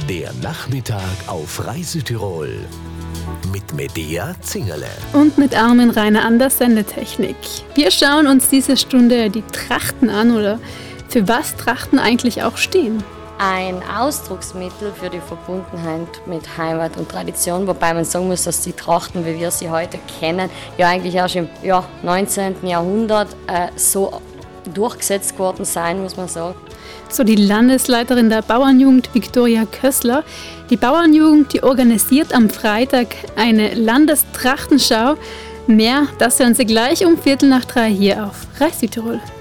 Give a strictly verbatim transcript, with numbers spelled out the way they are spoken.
Der Nachmittag auf Reise-Tirol mit Medea Zingerle. Und mit Armin Rainer an der Sendetechnik. Wir schauen uns diese Stunde die Trachten an, oder für was Trachten eigentlich auch stehen. Ein Ausdrucksmittel für die Verbundenheit mit Heimat und Tradition, wobei man sagen muss, dass die Trachten, wie wir sie heute kennen, ja eigentlich erst im ja, neunzehnten. Jahrhundert äh, so durchgesetzt worden sein, muss man sagen. So die Landesleiterin der Bauernjugend, Viktoria Kössler. Die Bauernjugend, die organisiert am Freitag eine Landestrachtenschau. Mehr, das hören Sie gleich um Viertel nach drei hier auf Reise Tirol.